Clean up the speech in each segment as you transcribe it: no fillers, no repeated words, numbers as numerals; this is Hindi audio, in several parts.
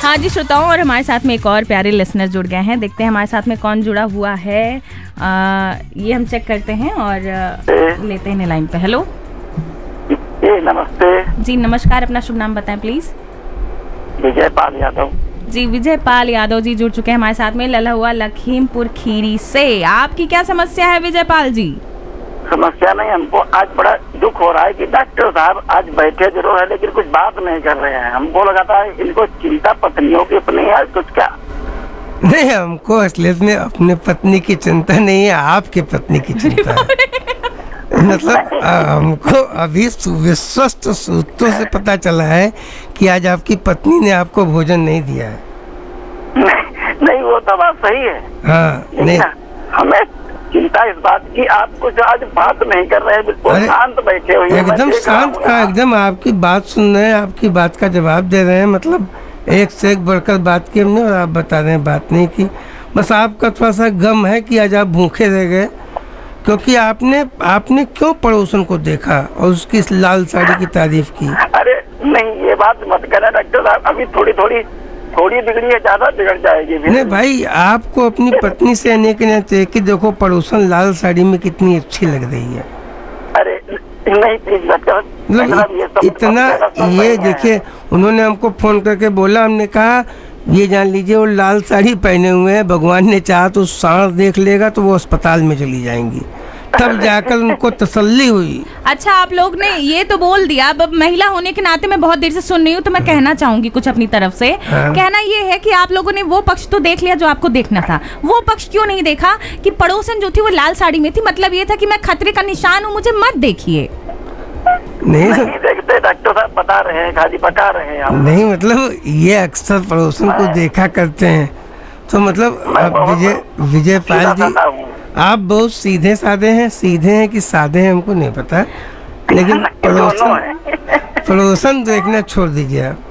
हाँ जी श्रोताओं, और हमारे साथ में एक और प्यारे लिसनर जुड़ गए हैं। देखते हैं हमारे साथ में कौन जुड़ा हुआ है। ये हम चेक करते हैं और लेते हैं लाइन पे। हेलो नमस्ते जी, नमस्कार। अपना शुभ नाम बताएं प्लीज। विजय पाल यादव जी, विजय पाल यादव जी जुड़ चुके हैं हमारे साथ में लल्हुआ लखीमपुर खीरी से। आपकी क्या समस्या है विजय पाल जी? समस्या नहीं, हमको आज बड़ा दुख हो रहा है कि डॉक्टर साहब आज बैठे जरूर है लेकिन कुछ बात नहीं कर रहे हैं। हमको लगाता है इनको चिंता पत्नियों की अपनी है कुछ क्या? नहीं, हमको असलियत में अपने पत्नी की चिंता नहीं है, आपके पत्नी की चिंता है। मतलब हमको अभी विश्वस्त सूत्रों से पता चला है कि आज आपकी पत्नी ने आपको भोजन नहीं दिया है। नहीं वो तो बात सही है। हाँ, नहीं हमें चिंता इस बात की आप कुछ आज बात नहीं कर रहे हैं, बिल्कुल शांत बैठे हुए। एकदम शांत का, एकदम आपकी बात सुन रहे हैं, आपकी बात का जवाब दे रहे हैं। मतलब एक से एक बढ़कर बात की हमने और आप बता रहे हैं बात नहीं की। बस आपका थोड़ा सा गम है कि आज आप भूखे रह गए क्योंकि आपने क्यों पड़ोसन को देखा और उसकी इस लाल साड़ी की तारीफ की। अरे नहीं, ये बात मत करना डॉक्टर साहब, अभी थोड़ी बिगड़ी है, ज्यादा बिगड़ जाएगी। नहीं भाई, आपको अपनी पत्नी से कहना चाहिए कि देखो पड़ोसन लाल साड़ी में कितनी अच्छी लग रही है। अरे नहीं प्लीज मतलब इतना ये देखिए, उन्होंने हमको फोन करके बोला, हमने कहा ये जान लीजिए वो लाल साड़ी पहने हुए हैं, भगवान ने चाहा तो सांड देख लेगा तो वो अस्पताल में चली जाएंगी। तब जाकर उनको तसल्ली हुई। अच्छा, आप लोग ने ये तो बोल दिया, अब महिला होने के नाते मैं बहुत देर से सुन रही हूँ तो मैं कहना चाहूंगी कुछ अपनी तरफ से। कहना ये है कि आप लोगों ने वो पक्ष तो देख लिया जो आपको देखना था। वो पक्ष क्यों नहीं देखा कि पड़ोसन जो थी वो लाल साड़ी में थी? मतलब ये था कि मैं खतरे का निशान हूँ, मुझे मत देखिए। नहीं देखते डॉक्टर साहब, बता रहे हैं, खाली बता रहे हैं। नहीं मतलब ये अक्सर पड़ोसन को देखा करते हैं। तो मतलब विजय पाल जी, आप बहुत सीधे साधे हैं। सीधे हैं कि साधे हैं हमको नहीं पता, लेकिन पड़ोसन देखना छोड़ दीजिए आप।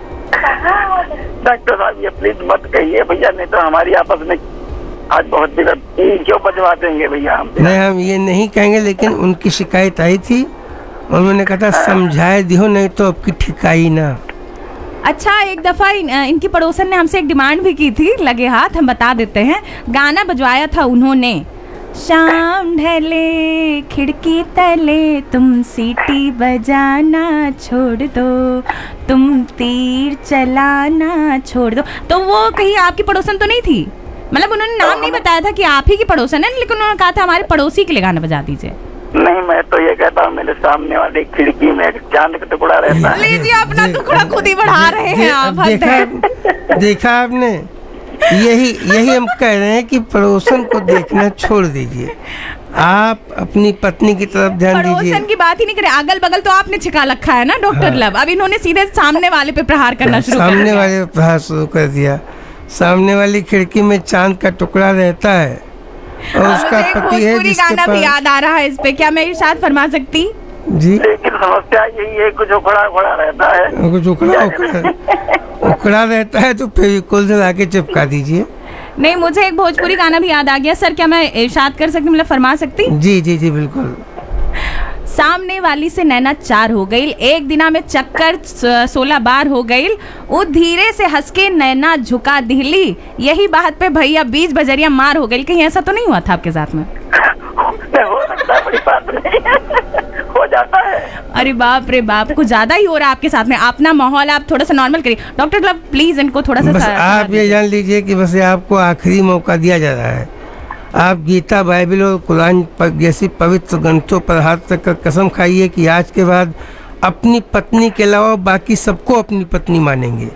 डॉक्टर साहब ये प्लीज मत कहिए भैया, नहीं तो हमारी आपस में आज बहुत बिगड़ क्यों बजवा देंगे भैया हम। नहीं, हम ये नहीं कहेंगे, लेकिन उनकी शिकायत आई थी, उन्होंने कहा था समझाए दियो नहीं तो आपकी ठिकाई ना। अच्छा, एक दफा इनकी पड़ोसन ने हमसे एक डिमांड भी की थी, लगे हाथ हम बता देते हैं। गाना बजवाया था उन्होंने, शाम ढले खिड़की तले तुम सीटी बजाना छोड़ दो, तुम तीर चलाना छोड़ दो। तो वो कहीं आपकी पड़ोसन तो नहीं थी? मतलब उन्होंने नाम नहीं बताया था कि आप ही की पड़ोसन है, लेकिन उन्होंने कहा था हमारे पड़ोसी के लिए गाना बजा दीजिए। नहीं, मैं तो ये कहता हूँ मेरे सामने वाली खिड़की में एक चांद का टुकड़ा रहता है। लीजिए, अपना टुकड़ा खुद ही बढ़ा रहे हैं आप। देखा आपने, यही हम कह रहे हैं कि पड़ोसन को देखना छोड़ दीजिए, आप अपनी पत्नी की तरफ ध्यान दीजिए। पड़ोसन की बात ही नहीं करें, अगल बगल तो आपने छिका रखा है ना डॉक्टर लब। अब इन्होंने सीधे सामने वाले पे प्रहार करना शुरू कर दिया। सामने वाले पे प्रहार शुरू कर दिया। सामने वाली खिड़की में चांद का टुकड़ा रहता है और उसका पति है जिसके गाना भी याद आ रहा है इस पे, क्या मैं इरशाद फरमा सकती जी? लेकिन समस्या यही है, कुछ उखड़ा रहता है। कुछ उखड़ा रहता है तो फेविकोल से लाके चिपका दीजिए। नहीं, मुझे एक भोजपुरी गाना भी याद आ गया सर, क्या मैं इरशाद कर सकती, मतलब फरमा सकती? जी जी जी बिल्कुल। सामने वाली से नैना चार हो गई, एक दिना में चक्कर 16 बार हो गई, वो धीरे से हंस के नैना झुका दिली, यही बात पे भैया 20 बजरिया मार हो गई। कहीं ऐसा तो नहीं हुआ था आपके साथ में? हो सकता है, बड़ी बात नहीं हो जाता है। अरे बाप रे बाप, कुछ ज्यादा ही हो रहा है आपके साथ में। अपना माहौल आप थोड़ा सा नॉर्मल करिए डॉक्टर साहब, प्लीज इनको थोड़ा सा। बस आप ये जान लीजिए कि बस आपको आखिरी मौका दिया जा रहा है। आप गीता, बाइबल और कुरान जैसी पवित्र ग्रंथों पर हाथ रखकर कसम खाइए कि आज के बाद अपनी पत्नी के अलावा बाकी सबको अपनी पत्नी मानेंगे।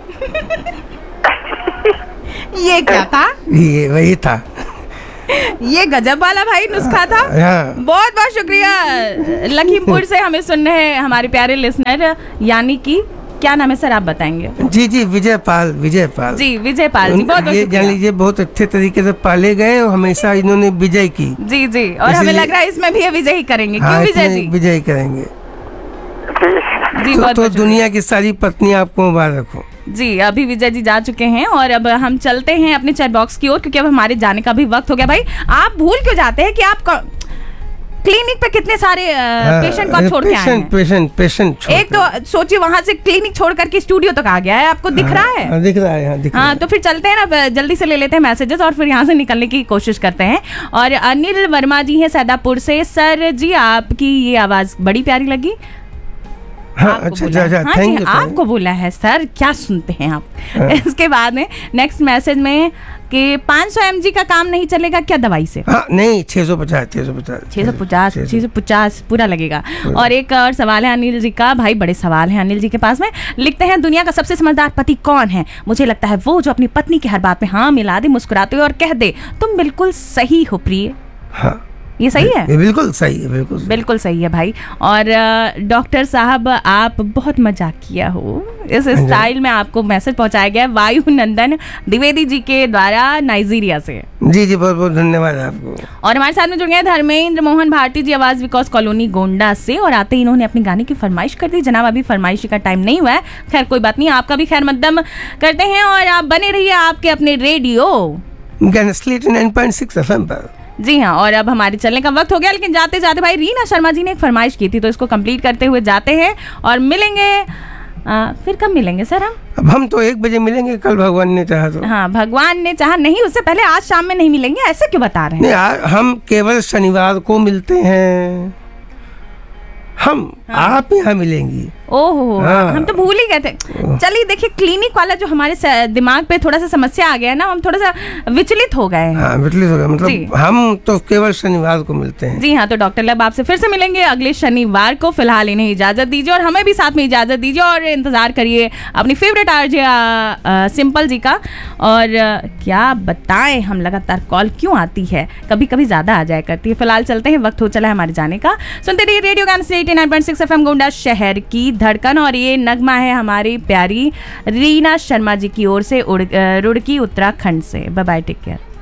ये क्या था? ये वही था। ये गजब वाला भाई नुस्खा था। बहुत बहुत शुक्रिया। लखीमपुर से हमें सुन रहे हैं हमारे प्यारे लिसनर, यानी कि क्या नाम है सर, आप बताएंगे? जी जी, विजय पाल जी, विजय पाल जी, बहुत ये जान लीजिए बहुत अच्छे तरीके से पाले गए और हमेशा इन्होंने विजय की। जी जी, और हमें लग रहा है इसमें भी विजय ही करेंगे। क्यों विजय जी? विजय करेंगे जी। तो दुनिया की सारी पत्नी आपको मुबारक हो। जी, अभी विजय जी जा चुके हैं और अब हम चलते हैं अपने चैट बॉक्स की ओर, क्योंकि अब हमारे जाने का भी वक्त हो गया। भाई आप भूल क्यों जाते हैं कि आप क्लिनिक पे कितने सारे पेशेंट को आप छोड़ के आए हैं? पेशेंट एक तो सोचिए वहां से क्लिनिक छोड़ करके स्टूडियो तक आ गया है, आपको दिख रहा है? दिख रहा है, दिख रहा हाँ, है। तो फिर चलते हैं ना, जल्दी से ले लेते हैं मैसेजेस और फिर यहाँ से निकलने की कोशिश करते हैं। और अनिल वर्मा जी हैं सैदापुर से। सर जी आपकी ये आवाज बड़ी प्यारी लगी। हाँ, आपको अच्छा बोला है। अच्छा, हाँ थैंक जी, यू। आपको बोला है सर, क्या सुनते हैं आप। हाँ। इसके बाद में नेक्स्ट मैसेज में कि 500 mg का काम नहीं चलेगा क्या दवाई से? हाँ नहीं, 650 650 पूरा लगेगा। और एक और सवाल है अनिल जी का, भाई बड़े सवाल हैं अनिल जी के पास में। लिखते हैं दुनिया का सबसे समझदार पति कौन है? मुझे लगता है वो जो अपनी पत्नी की हर बात में हाँ मिला दे, मुस्कुराते हुए और कह दे तुम बिल्कुल सही हो प्रिय। हाँ, ये सही है? ये बिल्कुल सही है, बिल्कुल सही है भाई। और डॉक्टर साहब आप बहुत मजाक किया हो, इस स्टाइल में आपको मैसेज पहुंचाया गया है वायु नंदन द्विवेदी जी के द्वारा नाइजीरिया से। जी बहुत बहुत धन्यवाद आपको। और हमारे साथ में जुड़ गए धर्मेंद्र मोहन भारती जी, आवाज विकास कॉलोनी गोंडा से। और आते ही इन्होंने अपने गाने की फरमाइश कर दी। जनाब अभी फरमाइशी का टाइम नहीं हुआ है, खैर कोई बात नहीं, आपका भी खैर मकदम करते हैं। और आप बने रहिए आपके अपने रेडियो 9.6 FM पर। जी हाँ। और अब हमारे चलने का वक्त हो गया, लेकिन जाते जाते भाई रीना शर्मा जी ने एक फरमाइश की थी, तो इसको कंप्लीट करते हुए जाते हैं और मिलेंगे। फिर कब मिलेंगे सर हम? अब हम तो 1 बजे मिलेंगे, कल भगवान ने चाहा तो। हाँ, भगवान ने चाहा नहीं, उससे पहले आज शाम में नहीं मिलेंगे, ऐसे क्यों बता रहे हैं? नहीं, हम केवल शनिवार को मिलते हैं, हम आप यहाँ मिलेंगी। ओहो, हाँ। हम तो भूल ही गए थे। चलिए देखिए, क्लिनिक वाला जो हमारे दिमाग पे थोड़ा सा समस्या आ गया है ना, हम थोड़ा सा विचलित हो गए हैं। हाँ, विचलित हो गए, जी। मतलब हम तो केवल शनिवार को मिलते हैं। जी हाँ, तो डॉक्टर लब आपसे फिर से मिलेंगे अगले शनिवार को। फिलहाल इन्हें इजाजत दीजिए और हमें भी साथ में इजाजत दीजिए और इंतजार करिए अपनी फेवरेट आरजे सिंपल जी का। और क्या बताएं, हम लगातार कॉल क्यों आती है, कभी कभी ज्यादा आ जाया करती है। फिलहाल चलते हैं, वक्त हो चला है हमारे जाने का। सुनते रहिए रेडियो गान से 89.6 FM गोंडा शहर की धड़कन। और ये नगमा है हमारी प्यारी रीना शर्मा जी की ओर से रुड़की उत्तराखंड से। Bye bye, take care.